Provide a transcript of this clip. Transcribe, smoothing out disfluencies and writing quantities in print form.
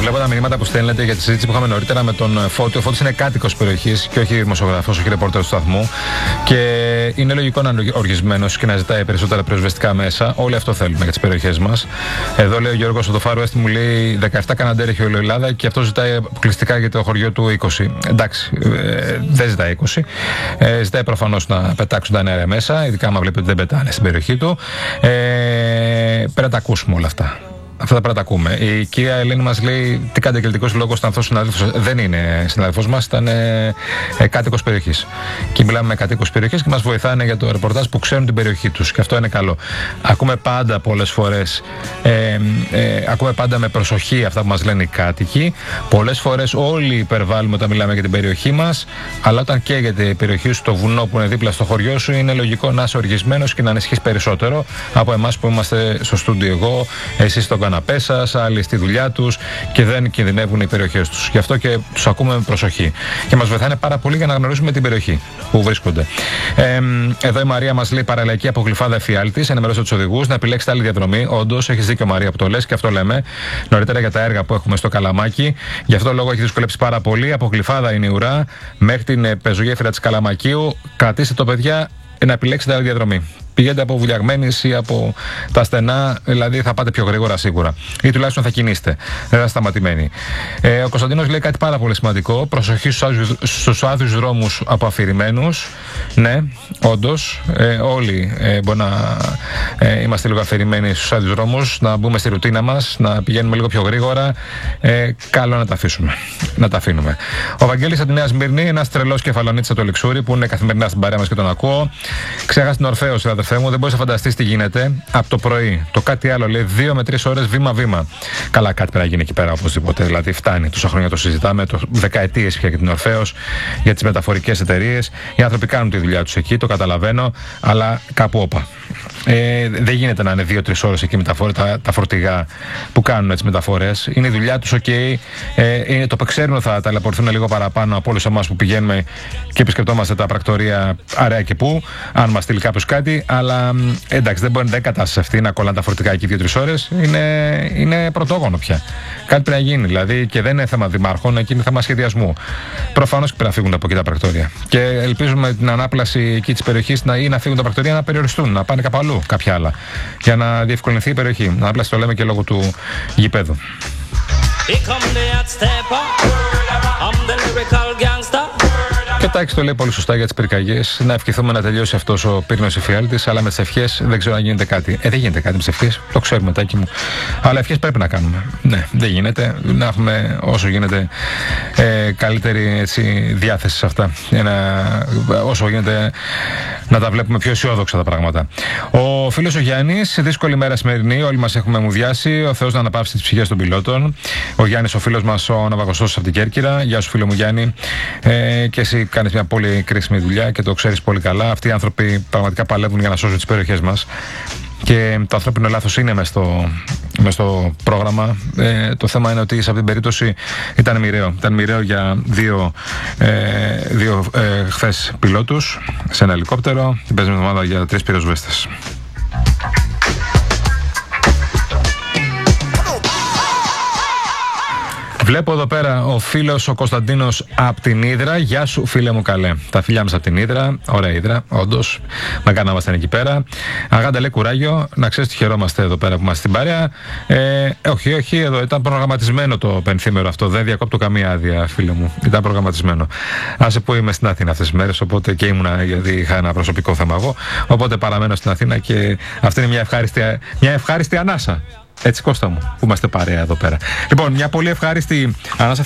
Βλέπω τα μηνύματα που στέλνετε για τη συζήτηση που είχαμε νωρίτερα με τον Φώτη. Ο Φώτης είναι κάτοικος περιοχής και όχι δημοσιογράφος, όχι ρεπόρτερ του σταθμού. Και είναι λογικό να είναι οργισμένος και να ζητάει περισσότερα πυροσβεστικά μέσα. Όλοι αυτό θέλουμε για τις περιοχές μας. Εδώ λέει ο Γιώργος από το Far West, μου λέει 17 Καναντέρ έχει όλη η Ελλάδα και αυτό ζητάει αποκλειστικά για το χωριό του 20. Εντάξει, δεν ζητάει 20. Ζητάει προφανώς να πετάξουν τα νερά μέσα, ειδικά άμα βλέπει ότι δεν πετάνε στην περιοχή του. Πρέπει να τα ακούσουμε όλα αυτά. Αυτά τα πράγματα ακούμε. Η κυρία Ελένη μας λέει τι καταγγελτικός λόγος ήταν αυτός ο συνάδελφος. Δεν είναι συνάδελφος μας, ήταν κάτοικος περιοχής. Και μιλάμε με κατοίκους περιοχής και μας βοηθάνε για το ρεπορτάζ που ξέρουν την περιοχή τους. Και αυτό είναι καλό. Ακούμε πάντα πολλές φορές, ακούμε πάντα με προσοχή αυτά που μας λένε οι κάτοικοι. Πολλές φορές όλοι υπερβάλλουμε όταν μιλάμε για την περιοχή μας, αλλά όταν καίγεται η περιοχή σου, το βουνό που είναι δίπλα στο χωριό σου, είναι λογικό να είσαι οργισμένος και να ανησυχείς περισσότερο από εμάς που είμαστε στο στούντιο εγώ, εσείς στον καναπέ σας, άλλοι στη δουλειά τους και δεν κινδυνεύουν οι περιοχές τους. Γι' αυτό και τους ακούμε με προσοχή. Και μας βοηθάνε πάρα πολύ για να γνωρίσουμε την περιοχή που βρίσκονται. Εδώ η Μαρία μας λέει παραλαϊκή από Γλυφάδα Εφιάλτης, ενημερώστε τους οδηγούς να επιλέξετε άλλη διαδρομή. Όντως, έχεις δίκιο Μαρία που το λες και αυτό λέμε νωρίτερα για τα έργα που έχουμε στο Καλαμάκι. Γι' αυτό λόγο έχει δυσκολέψει πάρα πολύ. Από Γλυφάδα είναι η ουρά μέχρι την πεζογέφυρα της Καλαμακίου. Κρατήστε το παιδιά να επιλέξετε άλλη διαδρομή. Πηγαίνετε από Βουλιαγμένης ή από τα στενά, δηλαδή θα πάτε πιο γρήγορα σίγουρα. Ή τουλάχιστον θα κινείστε. Δεν θα σταματημένοι. Ο Κωνσταντίνος λέει κάτι πάρα πολύ σημαντικό. Προσοχή στους άδειους δρόμους από αφηρημένους. Ναι, όντως. Όλοι μπορεί να είμαστε λίγο αφηρημένοι στους άδειους δρόμους, να μπούμε στη ρουτίνα μας, να πηγαίνουμε λίγο πιο γρήγορα. Καλό να τα αφήσουμε. Να τα αφήνουμε. Ο Βαγγέλης από τη Νέα Σμύρνη, ένας τρελός κεφαλονίτης από το Λιξούρι που είναι καθημερινά στην παρέα μας και τον ακούω. Ξέχασε την Ορφέως, αδερφέ μου, δεν μπορείς να φανταστείς τι γίνεται από το πρωί. Το κάτι άλλο λέει 2 με 3 ώρες βήμα-βήμα. Καλά, κάτι πρέπει να γίνει εκεί πέρα οπωσδήποτε. Δηλαδή, φτάνει. Τόσα χρόνια το συζητάμε, δεκαετίες πια για την Ορφέως, για τις μεταφορικές εταιρείες. Οι άνθρωποι κάνουν τη δουλειά τους εκεί, το καταλαβαίνω, αλλά κάπου όπα. Δεν γίνεται να είναι 2-3 ώρες εκεί τα φορτηγά που κάνουν τις μεταφορές. Είναι η δουλειά τους, OK. Το που ξέρουν θα ταλαιπωρηθούν λίγο παραπάνω από όλους εμάς που πηγαίνουμε και επισκεπτόμαστε τα πρακτορία αραιά και πού, αν μας στείλει κάποιος κάτι. Αλλά εντάξει, δεν μπορεί να κατάσταση αυτή να κολλάνε τα φορτηγά εκεί 2-3 ώρες. Είναι πρωτόγονο πια. Κάτι πρέπει να γίνει. Δηλαδή, και δεν είναι θέμα δημάρχων, εκεί είναι θέμα σχεδιασμού. Προφανώς και πρέπει να φύγουν από εκεί τα πρακτορία. Και ελπίζουμε την ανάπλαση εκεί της περιοχής ή να φύγουν τα πρακτορία να περιοριστούν, να πάνε κάπου αλλού, κάποια άλλα. Για να διευκολυνθεί η περιοχή. Ανάπλαση το λέμε και λόγω του γηπέδου. Και τάξη το λέει πολύ σωστά για τις πυρκαγιές. Να ευχηθούμε να τελειώσει αυτός ο πύρινος εφιάλτης, αλλά με τις ευχές δεν ξέρω αν γίνεται κάτι. Δεν γίνεται κάτι με τις ευχές, το ξέρουμε, Τάκη μου. Αλλά ευχές πρέπει να κάνουμε. Ναι, δεν γίνεται. Να έχουμε όσο γίνεται καλύτερη διάθεση σε αυτά. Όσο γίνεται να τα βλέπουμε πιο αισιόδοξα τα πράγματα. Ο φίλος ο Γιάννης, δύσκολη μέρα σημερινή. Όλοι μας έχουμε μουδιάσει. Ο Θεός να αναπαύσει τις ψυχές των πιλότων. Ο Γιάννης, ο φίλος μας, ο Ναυαγοστός από την Κέρκυρα. Γεια σου, φίλο μου Γιάννη. Και εσύ κάνεις μια πολύ κρίσιμη δουλειά και το ξέρεις πολύ καλά. Αυτοί οι άνθρωποι πραγματικά παλεύουν για να σώζουν τις περιοχές μας. Και το ανθρώπινο λάθος είναι μες στο πρόγραμμα. Το θέμα είναι ότι σε αυτήν την περίπτωση ήταν μοιραίο. Ήταν μοιραίο για δύο χθες πιλότους σε ένα ελικόπτερο. Την πέσμη εβδομάδα για 3 πυροσβέστες. Βλέπω εδώ πέρα ο φίλος ο Κωνσταντίνος από την Ύδρα. Γεια σου, φίλε μου, καλέ. Τα φιλιά μας από την Ύδρα. Ωραία Ύδρα, όντως. Μακάρι να είμαστε εκεί πέρα. Αγάντα λέει κουράγιο. Να ξέρεις ότι χαιρόμαστε εδώ πέρα που είμαστε στην παρέα. Όχι, εδώ ήταν προγραμματισμένο το πενθήμερο αυτό. Δεν διακόπτω καμία άδεια, φίλε μου. Ήταν προγραμματισμένο. Άσε που είμαι στην Αθήνα αυτές τις μέρες, οπότε και ήμουνα, γιατί είχα ένα προσωπικό θέμα εγώ. Οπότε παραμένω στην Αθήνα και αυτή είναι μια ευχάριστη ανάσα. Έτσι, Κώστα μου, που είμαστε παρέα εδώ πέρα. Λοιπόν, μια πολύ ευχάριστη ανάσα.